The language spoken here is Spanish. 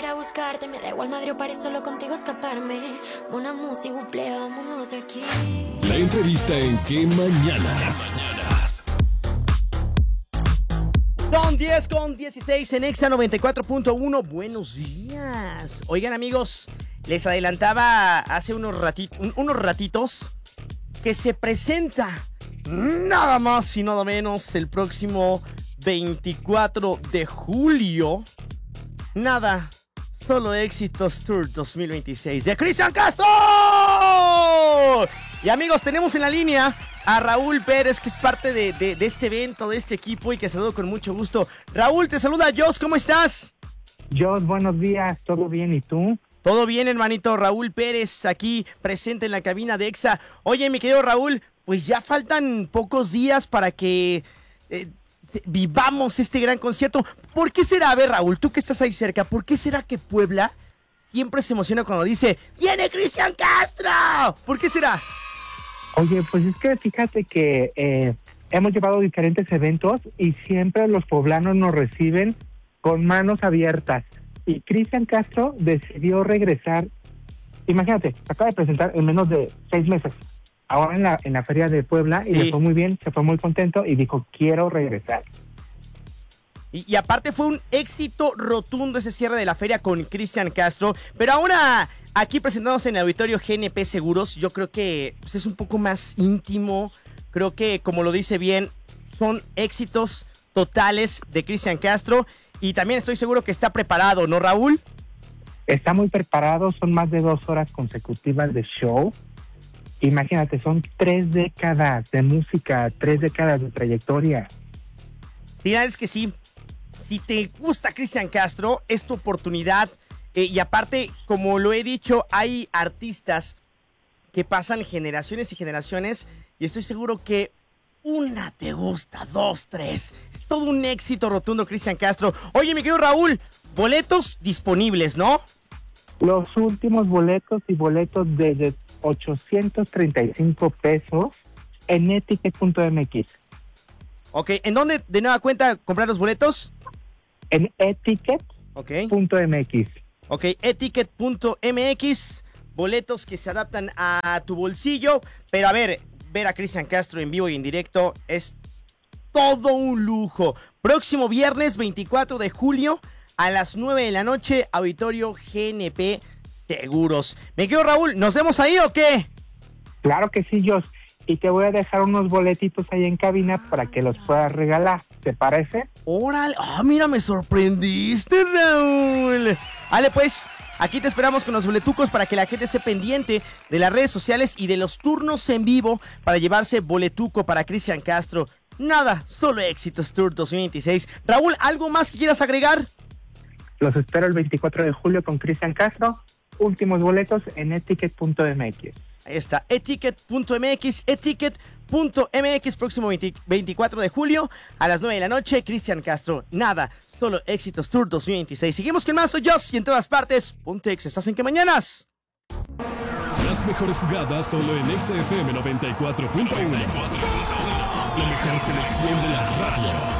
a buscarte. Me da igual madre o paré solo contigo escaparme. Una música, buple, vámonos de aquí. La entrevista en Qué Mañanas. Son 10:16 en Exa 94.1. Buenos días. Oigan, amigos, les adelantaba hace unos ratitos que se presenta nada más y nada menos el próximo 24 de julio. Nada, solo éxitos Tour 2026 de Cristian Castro. Y amigos, tenemos en la línea a Raúl Pérez, que es parte de este evento, de este equipo, y que saludo con mucho gusto. Raúl, te saluda Jos, ¿cómo estás? Jos, buenos días, ¿todo bien? ¿Y tú? Todo bien, hermanito. Raúl Pérez, aquí presente en la cabina de Exa. Oye, mi querido Raúl, pues ya faltan pocos días para que vivamos este gran concierto. ¿Por qué será, a ver, Raúl, tú que estás ahí cerca, por qué será que Puebla siempre se emociona cuando dice ¡Viene Cristian Castro! ¿Por qué será? Oye, pues es que fíjate que hemos llevado diferentes eventos y siempre los poblanos nos reciben con manos abiertas. Y Cristian Castro decidió regresar. Imagínate, se acaba de presentar en menos de 6 meses. Ahora en la feria de Puebla y le fue muy bien, se fue muy contento y dijo, quiero regresar. Y aparte fue un éxito rotundo ese cierre de la feria con Cristian Castro. Pero ahora, aquí presentándose en el auditorio GNP Seguros, yo creo que pues, es un poco más íntimo. Creo que, como lo dice bien, son éxitos totales de Cristian Castro. Y también estoy seguro que está preparado, ¿no, Raúl? Está muy preparado, son más de 2 horas consecutivas de show. Imagínate, son 3 décadas de música, 3 décadas de trayectoria. Sí, es que sí. Si te gusta Cristian Castro, es tu oportunidad. Y aparte, como lo he dicho, hay artistas que pasan generaciones y generaciones. Y estoy seguro que una te gusta, 2, 3. Es todo un éxito rotundo, Cristian Castro. Oye, mi querido Raúl, boletos disponibles, ¿no? Los últimos boletos y boletos desde 835 pesos en etiquet.mx. Ok, ¿en dónde de nueva cuenta comprar los boletos? En etiquet.mx. Ok, etiquet.mx, boletos que se adaptan a tu bolsillo. Pero a ver a Cristian Castro en vivo y en directo es todo un lujo. Próximo viernes 24 de julio a las 9 de la noche, auditorio GNP Seguros. Me quedo, Raúl, ¿nos vemos ahí o qué? Claro que sí, Jos. Y te voy a dejar unos boletitos ahí en cabina para que los puedas regalar. ¿Te parece? ¡Órale! ¡Ah, mira, me sorprendiste, Raúl! Vale, pues, aquí te esperamos con los boletucos para que la gente esté pendiente de las redes sociales y de los turnos en vivo para llevarse boletuco para Cristian Castro. Nada, solo éxitos Tour 2026. Raúl, ¿algo más que quieras agregar? Los espero el 24 de julio con Cristian Castro. Últimos boletos en etiquet.mx. Ahí está, etiquet.mx, próximo 24 de julio a las 9 de la noche, Cristian Castro. Nada, solo éxitos Tour 2026. Seguimos con más, soy Jos y en todas partes, ponte Exa, ¿estás en Qué Mañanas? Las mejores jugadas solo en Exa FM 94.1. La mejor selección de la radio.